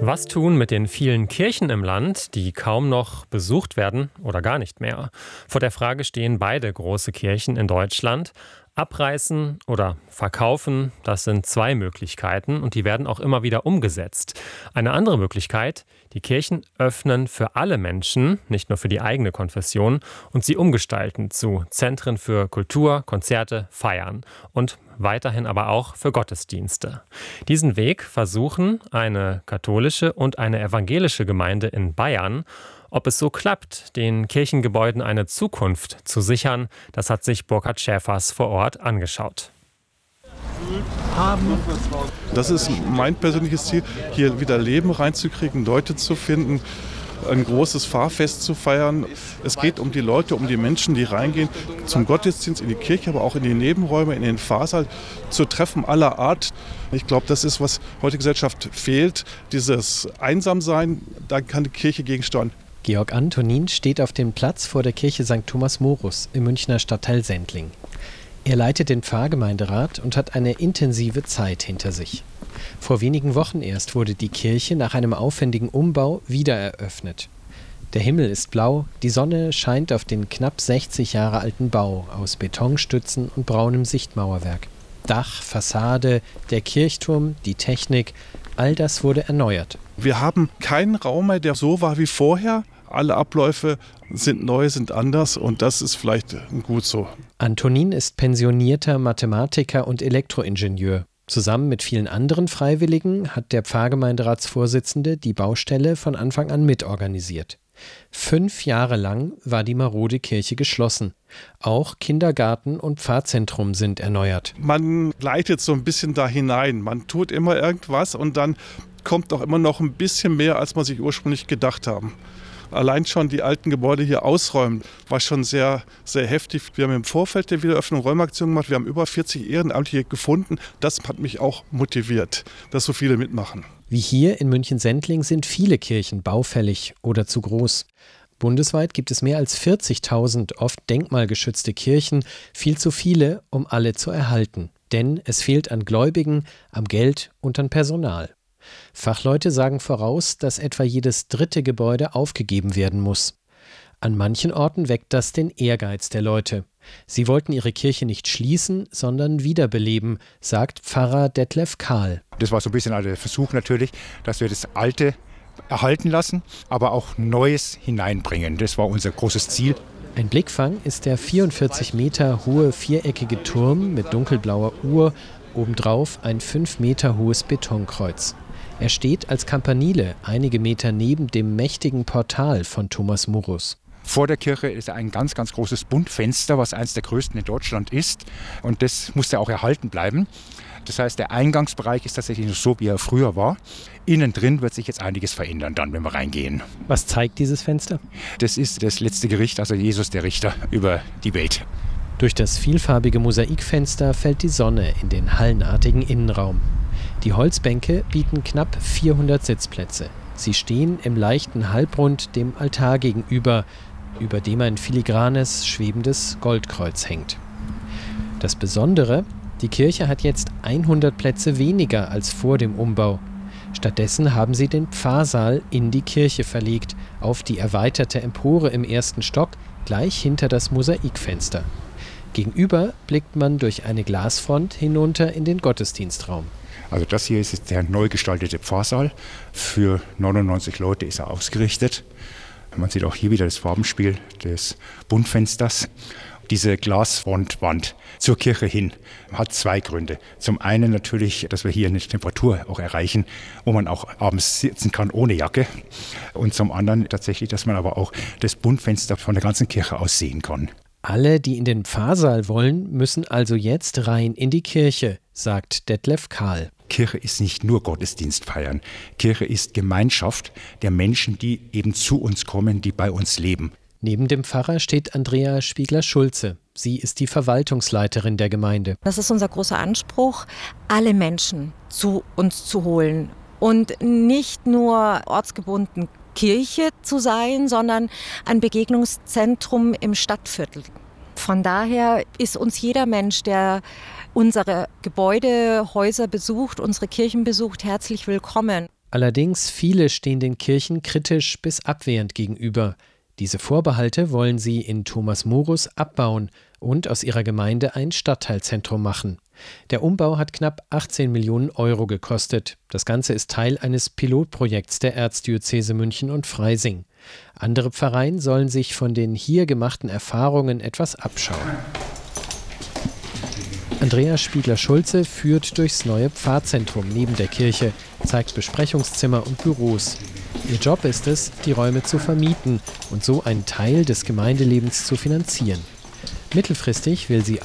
Was tun mit den vielen Kirchen im Land, die kaum noch besucht werden oder gar nicht mehr? Vor der Frage stehen beide große Kirchen in Deutschland. Abreißen oder verkaufen, das sind zwei Möglichkeiten und die werden auch immer wieder umgesetzt. Eine andere Möglichkeit, die Kirchen öffnen für alle Menschen, nicht nur für die eigene Konfession, und sie umgestalten zu Zentren für Kultur, Konzerte, Feiern und weiterhin aber auch für Gottesdienste. Diesen Weg versuchen eine katholische und eine evangelische Gemeinde in Bayern. Ob es so klappt, den Kirchengebäuden eine Zukunft zu sichern, das hat sich Burkhard Schäfers vor Ort angeschaut. Das ist mein persönliches Ziel, hier wieder Leben reinzukriegen, Leute zu finden, ein großes Pfarrfest zu feiern. Es geht um die Leute, um die Menschen, die reingehen zum Gottesdienst, in die Kirche, aber auch in die Nebenräume, in den Pfarrsaal, zu Treffen aller Art. Ich glaube, das ist, was heute Gesellschaft fehlt, dieses Einsamsein, da kann die Kirche gegensteuern. Georg Antonin steht auf dem Platz vor der Kirche St. Thomas Morus im Münchner Stadtteil Sendling. Er leitet den Pfarrgemeinderat und hat eine intensive Zeit hinter sich. Vor wenigen Wochen erst wurde die Kirche nach einem aufwendigen Umbau wieder eröffnet. Der Himmel ist blau, die Sonne scheint auf den knapp 60 Jahre alten Bau aus Betonstützen und braunem Sichtmauerwerk. Dach, Fassade, der Kirchturm, die Technik, all das wurde erneuert. Wir haben keinen Raum mehr, der so war wie vorher. Alle Abläufe sind neu, sind anders und das ist vielleicht gut so. Antonin ist pensionierter Mathematiker und Elektroingenieur. Zusammen mit vielen anderen Freiwilligen hat der Pfarrgemeinderatsvorsitzende die Baustelle von Anfang an mitorganisiert. 5 Jahre lang war die marode Kirche geschlossen. Auch Kindergarten und Pfarrzentrum sind erneuert. Man gleitet so ein bisschen da hinein. Man tut immer irgendwas und dann kommt auch immer noch ein bisschen mehr, als man sich ursprünglich gedacht haben. Allein schon die alten Gebäude hier ausräumen, war schon sehr, sehr heftig. Wir haben im Vorfeld der Wiedereröffnung Räumaktionen gemacht. Wir haben über 40 Ehrenamtliche gefunden. Das hat mich auch motiviert, dass so viele mitmachen. Wie hier in München-Sendling sind viele Kirchen baufällig oder zu groß. Bundesweit gibt es mehr als 40.000 oft denkmalgeschützte Kirchen, viel zu viele, um alle zu erhalten. Denn es fehlt an Gläubigen, am Geld und an Personal. Fachleute sagen voraus, dass etwa jedes dritte Gebäude aufgegeben werden muss. An manchen Orten weckt das den Ehrgeiz der Leute. Sie wollten ihre Kirche nicht schließen, sondern wiederbeleben, sagt Pfarrer Detlef Kahl. Das war so ein bisschen der Versuch natürlich, dass wir das Alte erhalten lassen, aber auch Neues hineinbringen. Das war unser großes Ziel. Ein Blickfang ist der 44 Meter hohe viereckige Turm mit dunkelblauer Uhr, obendrauf ein 5 Meter hohes Betonkreuz. Er steht als Campanile einige Meter neben dem mächtigen Portal von Thomas Morus. Vor der Kirche ist ein ganz, ganz großes Buntfenster, was eines der größten in Deutschland ist. Und das musste auch erhalten bleiben. Das heißt, der Eingangsbereich ist tatsächlich noch so, wie er früher war. Innen drin wird sich jetzt einiges verändern, dann, wenn wir reingehen. Was zeigt dieses Fenster? Das ist das letzte Gericht, also Jesus, der Richter über die Welt. Durch das vielfarbige Mosaikfenster fällt die Sonne in den hallenartigen Innenraum. Die Holzbänke bieten knapp 400 Sitzplätze. Sie stehen im leichten Halbrund dem Altar gegenüber, über dem ein filigranes, schwebendes Goldkreuz hängt. Das Besondere, die Kirche hat jetzt 100 Plätze weniger als vor dem Umbau. Stattdessen haben sie den Pfarrsaal in die Kirche verlegt, auf die erweiterte Empore im ersten Stock, gleich hinter das Mosaikfenster. Gegenüber blickt man durch eine Glasfront hinunter in den Gottesdienstraum. Also das hier ist jetzt der neu gestaltete Pfarrsaal. Für 99 Leute ist er ausgerichtet. Man sieht auch hier wieder das Farbenspiel des Buntfensters. Diese Glasfrontwand zur Kirche hin hat 2 Gründe. Zum einen natürlich, dass wir hier eine Temperatur auch erreichen, wo man auch abends sitzen kann ohne Jacke. Und zum anderen tatsächlich, dass man aber auch das Buntfenster von der ganzen Kirche aus sehen kann. Alle, die in den Pfarrsaal wollen, müssen also jetzt rein in die Kirche, sagt Detlef Kahl. Kirche ist nicht nur Gottesdienst feiern. Kirche ist Gemeinschaft der Menschen, die eben zu uns kommen, die bei uns leben. Neben dem Pfarrer steht Andrea Spiegler-Schulze. Sie ist die Verwaltungsleiterin der Gemeinde. Das ist unser großer Anspruch, alle Menschen zu uns zu holen und nicht nur ortsgebunden Kirche zu sein, sondern ein Begegnungszentrum im Stadtviertel. Von daher ist uns jeder Mensch, der unsere Gebäude, Häuser besucht, unsere Kirchen besucht, herzlich willkommen. Allerdings viele stehen den Kirchen kritisch bis abwehrend gegenüber. Diese Vorbehalte wollen sie in Thomas Morus abbauen und aus ihrer Gemeinde ein Stadtteilzentrum machen. Der Umbau hat knapp 18 Millionen Euro gekostet. Das Ganze ist Teil eines Pilotprojekts der Erzdiözese München und Freising. Andere Pfarreien sollen sich von den hier gemachten Erfahrungen etwas abschauen. Andreas Spiegler-Schulze führt durchs neue Pfarrzentrum neben der Kirche, zeigt Besprechungszimmer und Büros. Ihr Job ist es, die Räume zu vermieten und so einen Teil des Gemeindelebens zu finanzieren. Mittelfristig will sie